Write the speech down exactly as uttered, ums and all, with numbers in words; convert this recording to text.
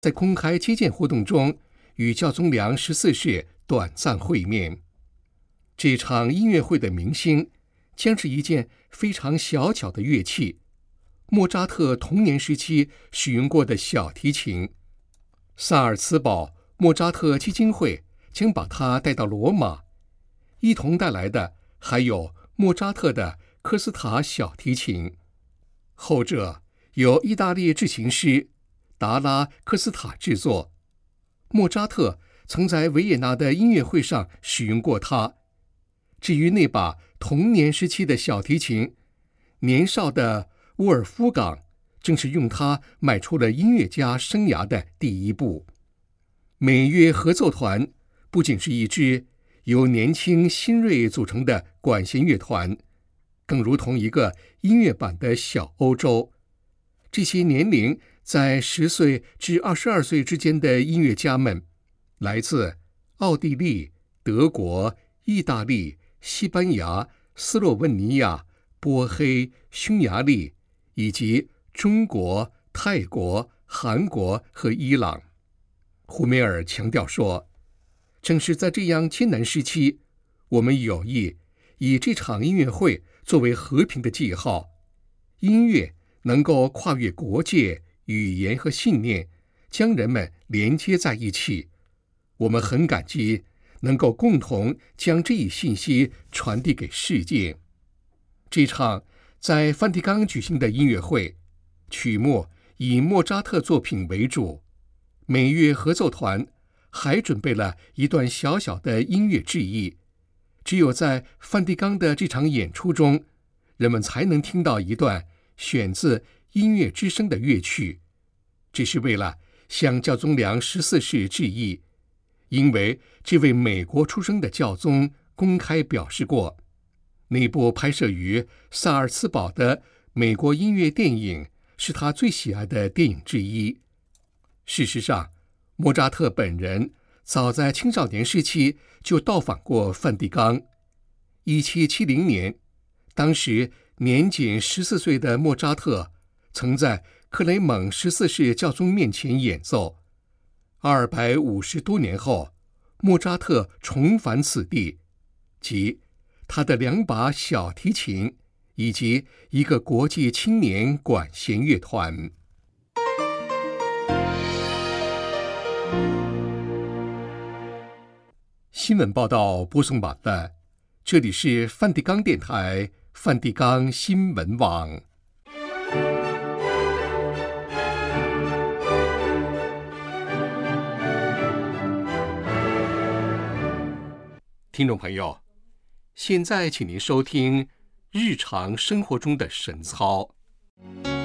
在公开接见活动中与教宗良十四世短暂会面。这场音乐会的明星将是一件非常小巧的乐器，莫扎特童年时期使用过的小提琴。萨尔茨堡莫扎特基金会将把它带到罗马，一同带来的还有莫扎特的科斯塔小提琴，后者由意大利制琴师达拉科斯塔制作。莫扎特曾在维也纳的音乐会上使用过它。至于那把童年时期的小提琴，年少的沃尔夫冈正是用它迈出了音乐家生涯的第一步。美乐合奏团不仅是一支由年轻新锐组成的管弦乐团，更如同一个音乐版的小欧洲。这些年龄在十岁至二十二岁之间的音乐家们，来自奥地利、德国、意大利、西班牙、斯洛文尼亚、波黑、匈牙利，以及中国、泰国、韩国和伊朗。胡梅尔强调说，正是在这样艰难时期，我们有意以这场音乐会作为和平的记号。音乐能够跨越国界、语言和信念，将人们连接在一起。我们很感激能够共同将这一信息传递给世界。这场在梵蒂冈举行的音乐会，曲目以莫扎特作品为主，美乐合奏团还准备了一段小小的音乐致意。只有在梵蒂冈的这场演出中，人们才能听到一段选自音乐之声的乐曲，这是为了向教宗良十四世致意。因为这位美国出生的教宗公开表示过，那部拍摄于萨尔茨堡的美国音乐电影是他最喜爱的电影之一。事实上，莫扎特本人早在青少年时期就到访过梵蒂冈。一七七零年，当时年仅十四岁的莫扎特曾在克雷蒙十四世教宗面前演奏。二百五十多年后，莫扎特重返此地，即他的两把小提琴以及一个国际青年管弦乐团。新闻报道播送完了，这里是梵蒂冈电台梵蒂冈新闻网。听众朋友，现在请您收听日常生活中的神操。